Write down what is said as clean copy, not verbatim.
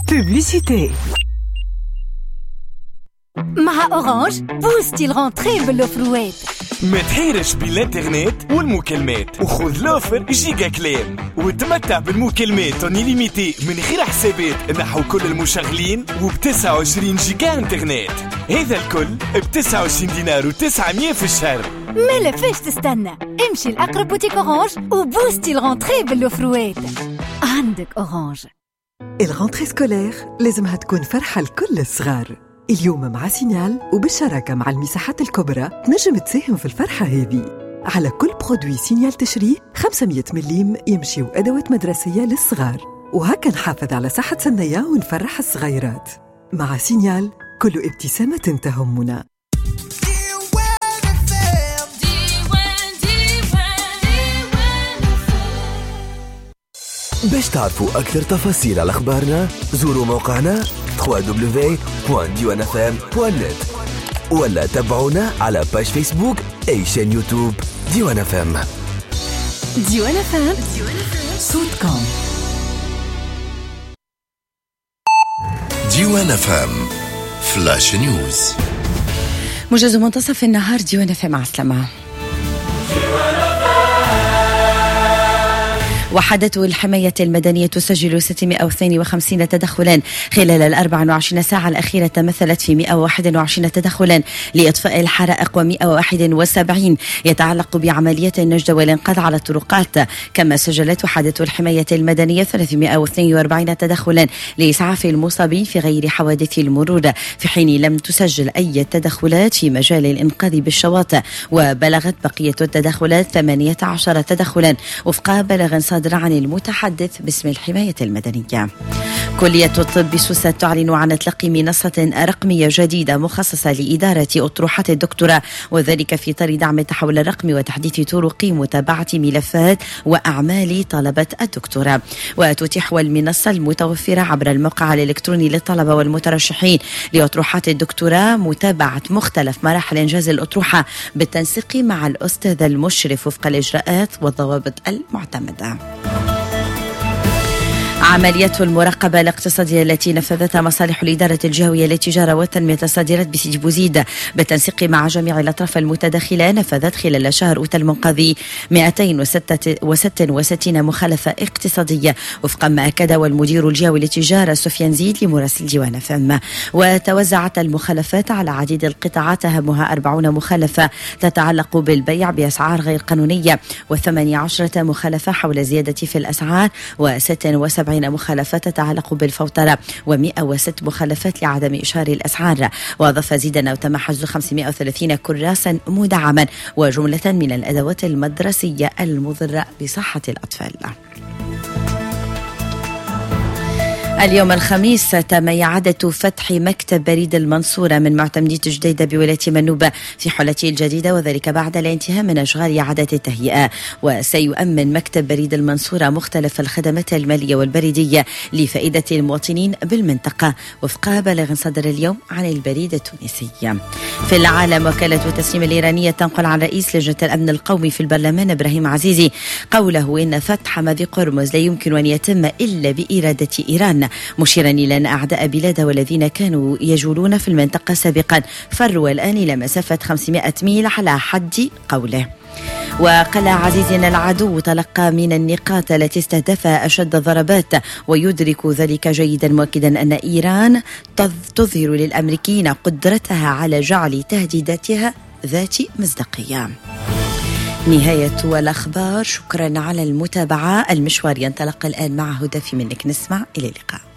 Publicité. مع أورانج بوستي الغونتري بالأوفروات. ما تحيرش بالانترنت والمكالمات وخذ لوفر جيجا كلام وتمتع بالمكالمات انليميتي من غير حسابات نحو كل المشغلين وب29 جيجا انترنت. هذا الكل ب29 دينار و900 في الشهر. ما لفاش تستنى، امشي لأقرب بوتيك أورانج وبوستي الغونتري بالأوفروات. عندك أورانج. الغونتري سكولير لازمها تكون فرحة لكل الصغار. اليوم مع سينيال وبالشراكة مع المساحات الكبرى تنجم تساهم في الفرحة هذه. على كل برودوي سينيال تشريه 500 مليم يمشيو أدوات مدرسية للصغار، وهكا نحافظ على صحة سنية ونفرح الصغيرات. مع سينيال كل ابتسامة تهمنا. باش تعرفوا أكثر تفاصيل على أخبارنا زوروا موقعنا www.diwanfm.net ولا تابعونا على باج فيسبوك أي شان يوتيوب ديوان FM. ديوان FM صوتكم. ديوان FM فلاش نيوز. موجز منتصف النهار. ديوان FM مع السلامة. وحدته الحماية المدنية تسجل 652 تدخلا خلال 24 ساعة الأخيرة، تمثلت في 121 تدخلا لإطفاء الحرائق و171 يتعلق بعمليات النجدة والإنقاذ على الطرقات. كما سجلت وحدته الحماية المدنية 342 تدخلا لإسعاف المصابين في غير حوادث المرور، في حين لم تسجل أي تدخلات في مجال الإنقاذ بالشواطئ. وبلغت بقية التدخلات 18 تدخلا وفق بلاغ صادر عن المتحدث باسم الحماية المدنية. كلية الطب سوسة تعلن عن إطلاق منصة رقمية جديدة مخصصة لإدارة أطروحات الدكتوراه، وذلك في إطار دعم التحول الرقمي وتحديث طرق متابعة ملفات وأعمال طلبة الدكتوراه. وتتيح المنصة المتوفرة عبر الموقع الإلكتروني للطلبة والمترشحين لأطروحات الدكتوراه متابعة مختلف مراحل إنجاز الأطروحة بالتنسيق مع الأستاذ المشرف وفق الإجراءات والضوابط المعتمدة. عمليات المراقبة الاقتصادية التي نفذتها مصالح الإدارة الجهوية للتجارة والتنمية الصادرات بسيدي بوزيد بالتنسيق مع جميع الأطراف المتداخلة نفذت خلال شهر أوت المنقذي 266 مخالفة اقتصادية وفق ما أكد والمدير الجهوي للتجارة سفيان زيد لمراسل ديوان FM. وتوزعت المخالفات على عديد القطاعات، أهمها 40 مخالفة تتعلق بالبيع بأسعار غير قانونية، و18 مخالفة حول زيادة في الأسعار، و76 مخالفات تتعلق بالفوترة، و106 مخالفات لعدم إشهار الأسعار. وأضاف زيدا وتم حجز 530 كراسا مدعما وجملة من الأدوات المدرسية المضرة بصحة الأطفال. اليوم الخميس تم إعادة فتح مكتب بريد المنصورة من معتمدية جديدة بولاية منوبة في حلته الجديدة، وذلك بعد الانتهاء من أشغال إعادة التهيئة. وسيؤمن مكتب بريد المنصورة مختلف الخدمات المالية والبريدية لفائدة المواطنين بالمنطقة وفق بلاغ صدر اليوم عن البريد التونسي. في العالم، وكالة تسليم الإيرانية تنقل عن رئيس لجنة الأمن القومي في البرلمان إبراهيم عزيزي قوله إن فتح مضيق قرمز لا يمكن أن يتم إلا بإرادة إيران، مشيرا إلى أن أعداء بلاده والذين كانوا يجولون في المنطقة سابقا فروا الآن إلى مسافة 500 ميل على حد قوله. وقال عزيز أن العدو تلقى من النقاط التي استهدفها أشد الضربات ويدرك ذلك جيدا، مؤكدا أن إيران تظهر للأمريكيين قدرتها على جعل تهديداتها ذات مصداقية. نهاية الأخبار. شكرا على المتابعة. المشوار ينطلق الآن مع هدى في منك. نسمع إلى اللقاء.